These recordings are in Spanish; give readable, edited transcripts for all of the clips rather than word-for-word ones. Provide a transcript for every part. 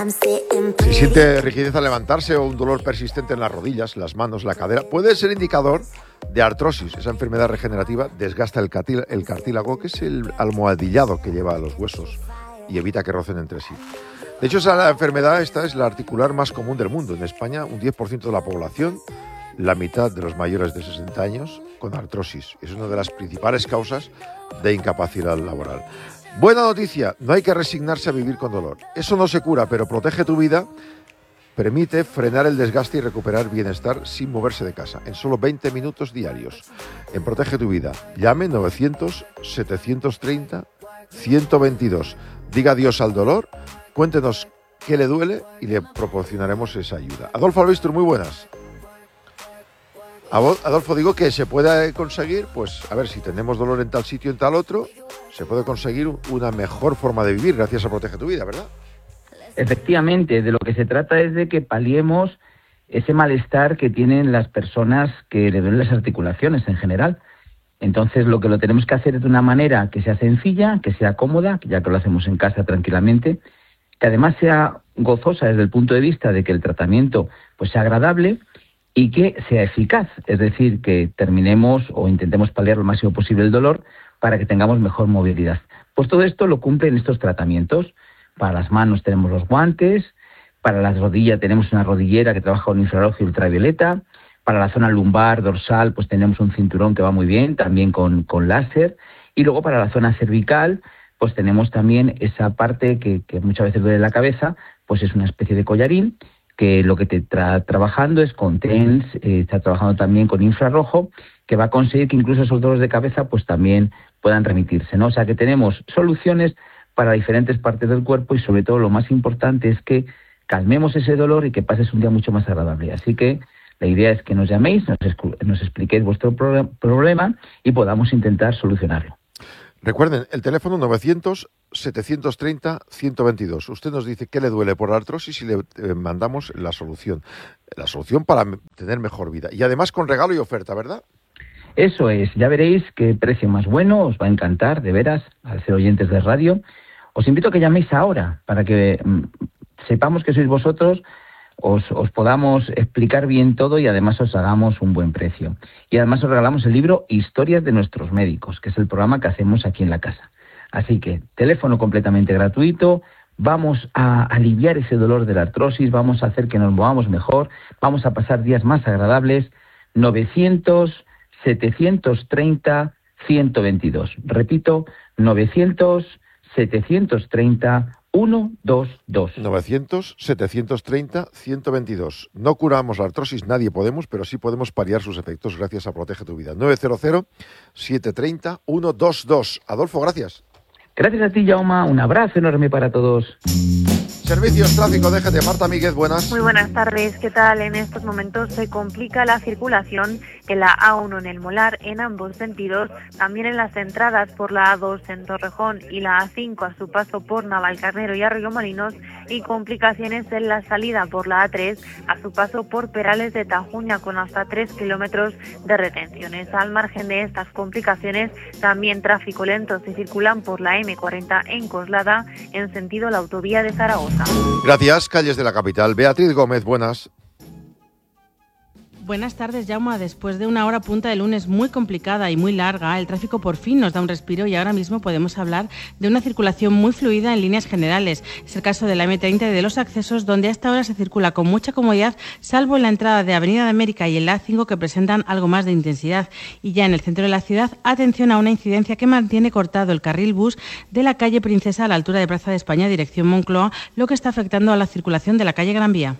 Si siente rigidez al levantarse o un dolor persistente en las rodillas, las manos, la cadera, puede ser indicador de artrosis. Esa enfermedad regenerativa desgasta el cartílago, que es el almohadillado que lleva a los huesos, y evita que rocen entre sí. De hecho, esa enfermedad esta es la articular más común del mundo. En España, un 10% de la población, la mitad de los mayores de 60 años, con artrosis. Es una de las principales causas de incapacidad laboral. Buena noticia, no hay que resignarse a vivir con dolor. Eso no se cura, pero protege tu vida, permite frenar el desgaste y recuperar bienestar sin moverse de casa, en solo 20 minutos diarios. En Protege tu Vida, llame 900-730-122. Diga adiós al dolor, cuéntenos qué le duele y le proporcionaremos esa ayuda. Adolfo Albistur, muy buenas. Adolfo, digo que se puede conseguir, pues a ver, si tenemos dolor en tal sitio, en tal otro, se puede conseguir una mejor forma de vivir gracias a Protege tu Vida, ¿verdad? Efectivamente, de lo que se trata es de que paliemos ese malestar que tienen las personas que le duelen las articulaciones en general. Entonces, lo tenemos que hacer de una manera que sea sencilla, que sea cómoda, ya que lo hacemos en casa tranquilamente, que además sea gozosa desde el punto de vista de que el tratamiento pues sea agradable y que sea eficaz, es decir, que terminemos o intentemos paliar lo máximo posible el dolor para que tengamos mejor movilidad. Pues todo esto lo cumplen estos tratamientos. Para las manos tenemos los guantes, para las rodillas tenemos una rodillera que trabaja con infrarrojo y ultravioleta, para la zona lumbar, dorsal, pues tenemos un cinturón que va muy bien, también con láser, y luego para la zona cervical, pues tenemos también esa parte que muchas veces duele la cabeza, pues es una especie de collarín, que lo que te está trabajando es con TENS, está trabajando también con infrarrojo, que va a conseguir que incluso esos dolores de cabeza pues también puedan remitirse, ¿no? O sea que tenemos soluciones para diferentes partes del cuerpo y sobre todo lo más importante es que calmemos ese dolor y que pases un día mucho más agradable. Así que la idea es que nos llaméis, nos expliquéis vuestro problema y podamos intentar solucionarlo. Recuerden, el teléfono 900-730-122. Usted nos dice qué le duele por la artrosis y le mandamos la solución para tener mejor vida. Y además con regalo y oferta, ¿verdad? Eso es, ya veréis qué precio más bueno, os va a encantar, de veras, al ser oyentes de radio. Os invito a que llaméis ahora para que sepamos que sois vosotros, os podamos explicar bien todo y además os hagamos un buen precio. Y además os regalamos el libro Historias de nuestros médicos, que es el programa que hacemos aquí en la casa. Así que, teléfono completamente gratuito, vamos a aliviar ese dolor de la artrosis, vamos a hacer que nos movamos mejor, vamos a pasar días más agradables. 900-730-122. Repito, 900-730-122. 900-730-122. No curamos la artrosis, nadie podemos, pero sí podemos paliar sus efectos gracias a Protege tu Vida. 900-730-122. Adolfo, gracias. Gracias a ti, Jaume. Un abrazo enorme para todos. Servicios, tráfico, déjate. Marta Míguez, buenas. Muy buenas tardes. ¿Qué tal? En estos momentos se complica la circulación en la A1 en el Molar en ambos sentidos, también en las entradas por la A2 en Torrejón y la A5 a su paso por Navalcarnero y Arroyomolinos, y complicaciones en la salida por la A3 a su paso por Perales de Tajuña con hasta 3 kilómetros de retenciones. Al margen de estas complicaciones, también tráfico lento se circulan por la M40 en Coslada en sentido la autovía de Zaragoza. Gracias. Calles de la capital. Beatriz Gómez, buenas. Buenas tardes, Jaume. Después de una hora punta de lunes muy complicada y muy larga, el tráfico por fin nos da un respiro y ahora mismo podemos hablar de una circulación muy fluida en líneas generales. Es el caso de la M30 y de los accesos, donde a esta hora se circula con mucha comodidad, salvo en la entrada de Avenida de América y el A5, que presentan algo más de intensidad. Y ya en el centro de la ciudad, atención a una incidencia que mantiene cortado el carril bus de la calle Princesa a la altura de Plaza de España, dirección Moncloa, lo que está afectando a la circulación de la calle Gran Vía.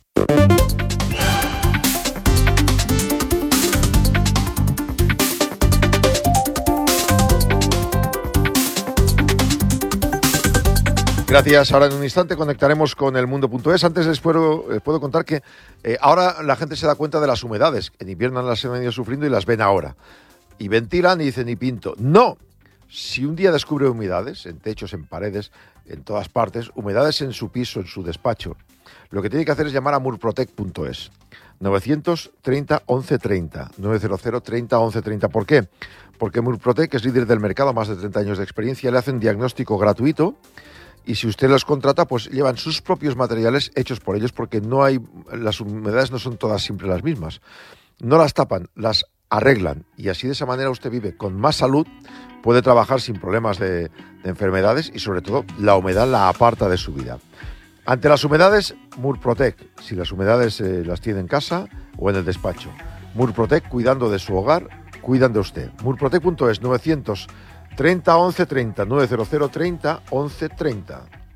Gracias. Ahora en un instante conectaremos con el mundo.es. Antes les puedo contar que ahora la gente se da cuenta de las humedades. En invierno las han ido sufriendo y las ven ahora. Y ventilan y dicen, y pinto. ¡No! Si un día descubre humedades, en techos, en paredes, en todas partes, humedades en su piso, en su despacho, lo que tiene que hacer es llamar a murprotec.es. 930 1130, 900 30 1130. ¿Por qué? Porque Murprotec es líder del mercado, más de 30 años de experiencia, le hacen diagnóstico gratuito y si usted los contrata, pues llevan sus propios materiales hechos por ellos, porque las humedades no son todas siempre las mismas. No las tapan, las arreglan, y así de esa manera usted vive con más salud, puede trabajar sin problemas de enfermedades y sobre todo la humedad la aparta de su vida. Ante las humedades, Murprotec, si las humedades las tiene en casa o en el despacho. Murprotec, cuidando de su hogar, cuidan de usted. Murprotec.es, 930 11 30, 900 30 11 30.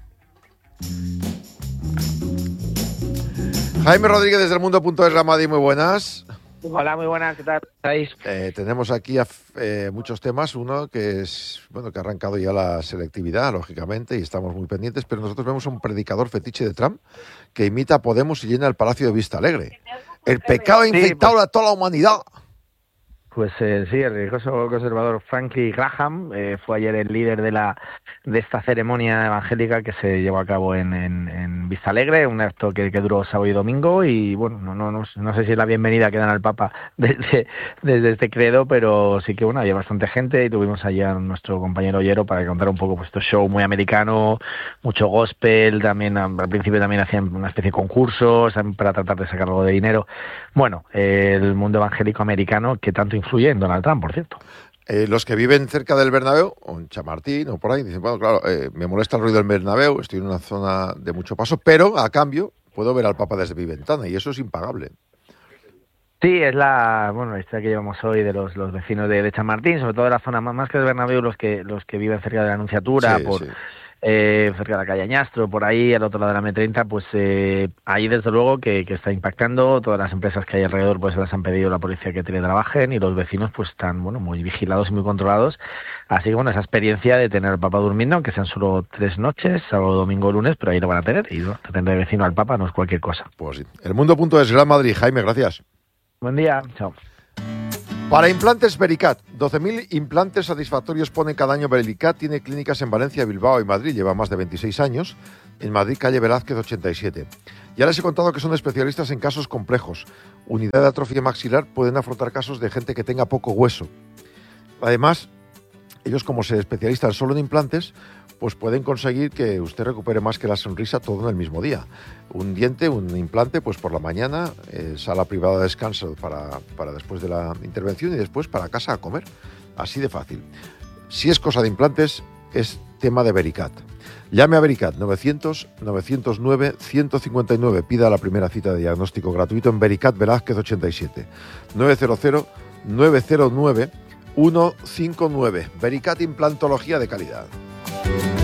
Jaime Rodríguez desde el Mundo.es, Ramadi, muy buenas. Hola, muy buenas, ¿qué tal estáis? Tenemos aquí muchos temas. Uno que es, que ha arrancado ya la selectividad, lógicamente, y estamos muy pendientes, pero nosotros vemos a un predicador fetiche de Trump que imita a Podemos y llena el Palacio de Vista Alegre. El pecado ha infectado a toda la humanidad. Pues sí, el religioso conservador Franklin Graham fue ayer el líder de esta ceremonia evangélica que se llevó a cabo en Vista Alegre, un acto que duró sábado y domingo, y bueno, no sé si es la bienvenida que dan al Papa desde este credo, pero sí que había bastante gente y tuvimos allá a nuestro compañero Ollero para contar un poco este show muy americano, mucho gospel, también al principio también hacían una especie de concursos para tratar de sacar algo de dinero. Bueno, el mundo evangélico americano que tanto influye en Donald Trump, por cierto. Los que viven cerca del Bernabéu, o en Chamartín o por ahí, dicen, bueno, claro, me molesta el ruido del Bernabéu, estoy en una zona de mucho paso, pero a cambio puedo ver al Papa desde mi ventana y eso es impagable. Sí, es la historia que llevamos hoy de los vecinos de Chamartín, sobre todo de la zona más que del Bernabéu, los que viven cerca de la Anunciatura, Sí. Cerca de la calle Añastro, por ahí, al otro lado de la M30, pues ahí desde luego que está impactando. Todas las empresas que hay alrededor pues las han pedido a la policía que teletrabajen y los vecinos pues están muy vigilados y muy controlados. Así que esa experiencia de tener al Papa durmiendo, aunque sean solo 3 noches, sábado, domingo, lunes, pero ahí lo van a tener. Y tener de vecino al Papa no es cualquier cosa. Pues sí. El Mundo.es, Gran Madrid. Jaime, gracias. Buen día, chao. Para implantes Vericat, 12.000 implantes satisfactorios pone cada año Vericat. Tiene clínicas en Valencia, Bilbao y Madrid. Lleva más de 26 años. En Madrid, calle Velázquez 87. Ya les he contado que son especialistas en casos complejos. Unidad de atrofia maxilar, pueden afrontar casos de gente que tenga poco hueso. Además, ellos como se especializan solo en implantes, pues pueden conseguir que usted recupere más que la sonrisa todo en el mismo día. Un diente, un implante, pues por la mañana, sala privada de descanso para después de la intervención y después para casa a comer. Así de fácil. Si es cosa de implantes, es tema de Vericat. Llame a Vericat, 900-909-159. Pida la primera cita de diagnóstico gratuito en Vericat Velázquez 87. 900-909-159. Vericat, implantología de calidad.